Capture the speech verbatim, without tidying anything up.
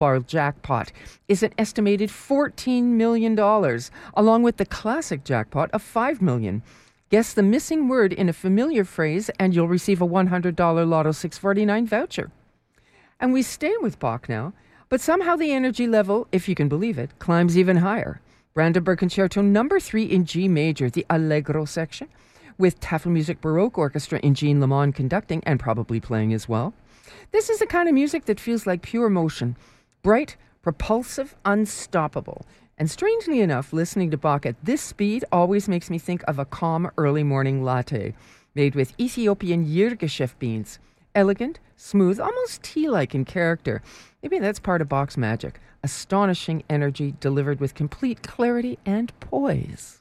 bar jackpot is an estimated fourteen million dollars, along with the classic jackpot of five million dollars. Guess the missing word in a familiar phrase and you'll receive a one hundred dollars Lotto six forty-nine voucher. And we stay with Bach now, but somehow the energy level, if you can believe it, climbs even higher. Brandenburg Concerto number three in G major, the Allegro section, with Tafelmusik Baroque Orchestra in Jean Lamont conducting and probably playing as well. This is the kind of music that feels like pure motion, bright, propulsive, unstoppable. And strangely enough, listening to Bach at this speed always makes me think of a calm early morning latte made with Ethiopian Yirgacheffe beans. Elegant, smooth, almost tea-like in character. Maybe that's part of Bach's magic. Astonishing energy delivered with complete clarity and poise.